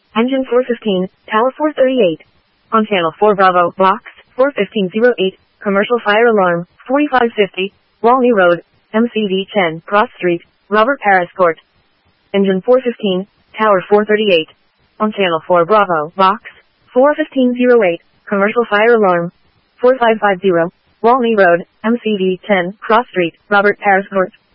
Engine 415, Tower 438. On Channel 4 Bravo, Box 41508, Commercial Fire Alarm, 4550, Walney Road, MCV 10, Cross Street, Robert Paris Court. Engine 415, Tower 438. On Channel 4 Bravo, Box 41508, Commercial Fire Alarm, 4550, Walney Road, MCV 10, Cross Street, Robert Paris Court.